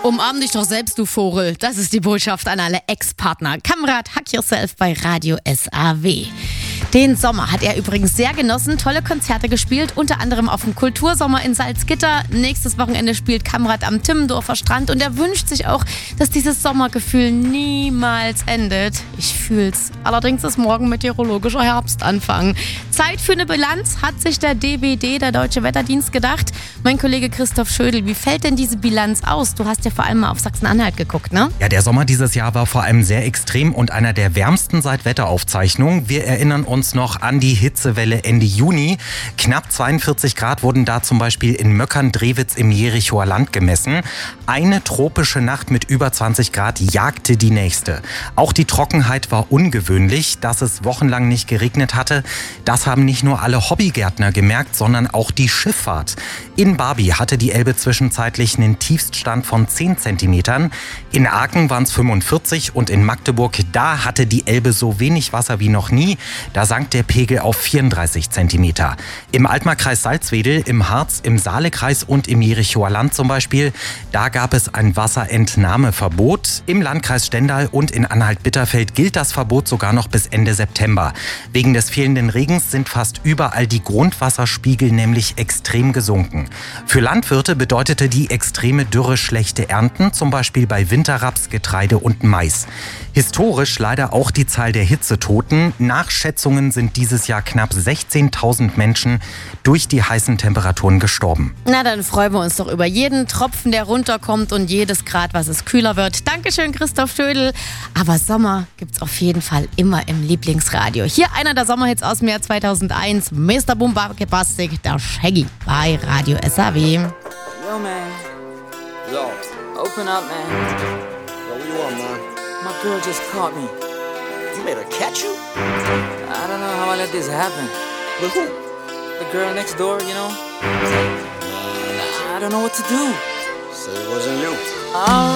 Umarm dich doch selbst, du Vogel. Das ist die Botschaft an alle Ex-Partner. Kamrat, Hack Yourself bei Radio SAW. Den Sommer hat er übrigens sehr genossen, tolle Konzerte gespielt, unter anderem auf dem Kultursommer in Salzgitter. Nächstes Wochenende spielt Kamrat am Timmendorfer Strand und er wünscht sich auch, dass dieses Sommergefühl niemals endet. Ich fühl's. Allerdings ist morgen meteorologischer Herbstanfang. Zeit für eine Bilanz hat sich der DWD, der Deutsche Wetterdienst, gedacht. Mein Kollege Christoph Schödel, wie fällt denn diese Bilanz aus? Du hast ja vor allem mal auf Sachsen-Anhalt geguckt, ne? Ja, der Sommer dieses Jahr war vor allem sehr extrem und einer der wärmsten seit Wetteraufzeichnungen. Wir erinnern uns noch an die Hitzewelle Ende Juni. Knapp 42 Grad wurden da zum Beispiel in Möckern-Drewitz im Jerichoer Land gemessen. Eine tropische Nacht mit über 20 Grad jagte die nächste. Auch die Trockenheit war ungewöhnlich, dass es wochenlang nicht geregnet hatte. Das haben nicht nur alle Hobbygärtner gemerkt, sondern auch die Schifffahrt. In Barby hatte die Elbe zwischenzeitlich einen Tiefststand von 10 Zentimetern. In Aachen waren es 45 und in Magdeburg, da hatte die Elbe so wenig Wasser wie noch nie. Da sank der Pegel auf 34 Zentimeter. Im Altmarkkreis Salzwedel, im Harz, im Saalekreis und im Jerichoer Land zum Beispiel, da gab es ein Wasserentnahmeverbot. Im Landkreis Stendal und in Anhalt-Bitterfeld gilt das Verbot sogar noch bis Ende September. Wegen des fehlenden Regens sind fast überall die Grundwasserspiegel nämlich extrem gesunken. Für Landwirte bedeutete die extreme Dürre schlechte Ernten, zum Beispiel bei Winterraps, Getreide und Mais. Historisch leider auch die Zahl der Hitzetoten. Nach Schätzungen sind dieses Jahr knapp 16.000 Menschen durch die heißen Temperaturen gestorben. Na, dann freuen wir uns doch über jeden Tropfen, der runterkommt und jedes Grad, was es kühler wird. Dankeschön, Christoph Schödel. Aber Sommer gibt's auf jeden Fall immer im Lieblingsradio. Hier einer der Sommerhits aus dem Jahr 2001. Mr. Bombastic, der Shaggy bei Radio SAW. Yo, man. Yo, open up, man. Yo, what you want, man? My girl just caught me. You made her catch you? I don't know how I let this happen. With who? The girl next door, you know? I don't know what to do. Say it wasn't you. All